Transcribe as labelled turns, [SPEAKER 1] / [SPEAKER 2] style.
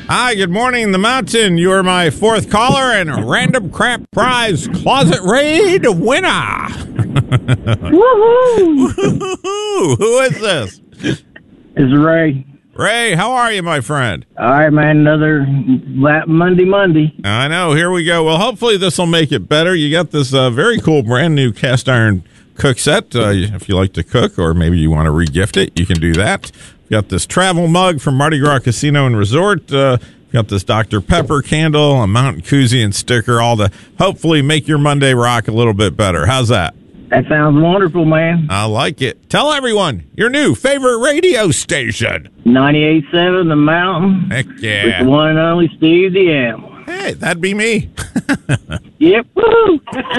[SPEAKER 1] Hi, good morning, the mountain. You are my fourth caller and a random crap prize closet raid winner.
[SPEAKER 2] Woohoo!
[SPEAKER 1] Who is this?
[SPEAKER 2] It's Ray.
[SPEAKER 1] Ray, how are you, my friend?
[SPEAKER 2] All right, man. Another Monday.
[SPEAKER 1] I know. Here we go. Well, hopefully this will make it better. You got this very cool brand new cast iron cook set. If you like to cook, or maybe you want to regift it, you can do that. You got this travel mug from Mardi Gras Casino and Resort. You got this Dr. Pepper candle, a mountain koozie, and sticker. All to hopefully make your Monday rock a little bit better. How's that?
[SPEAKER 2] That sounds wonderful, man.
[SPEAKER 1] I like it. Tell everyone your new favorite radio station.
[SPEAKER 2] 98.7 The Mountain.
[SPEAKER 1] Heck yeah.
[SPEAKER 2] With the one and only Steve the Animal.
[SPEAKER 1] Hey, that'd be me.
[SPEAKER 2] Yep. Woo!